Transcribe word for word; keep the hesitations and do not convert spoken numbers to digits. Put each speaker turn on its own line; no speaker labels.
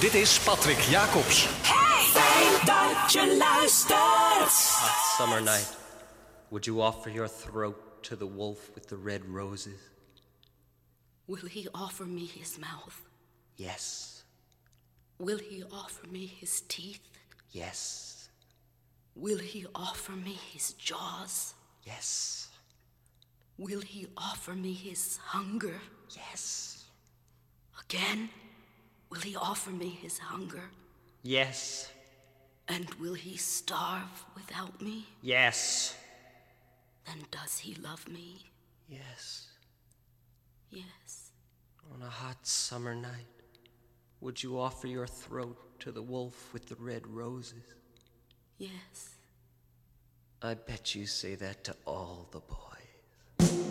Dit is Patrick Jacobs.
Hey! Fijn dat je luistert.
Hot summer night, would you offer your throat to the wolf with the red roses?
Will he offer me his mouth?
Yes.
Will he offer me his teeth?
Yes.
Will he offer me his jaws?
Yes.
Will he offer me his hunger?
Yes.
Again, will he offer me his hunger?
Yes.
And will he starve without me?
Yes.
Then does he love me?
Yes.
Yes.
On a hot summer night, would you offer your throat to the wolf with the red roses?
Yes.
I bet you say that to all the boys.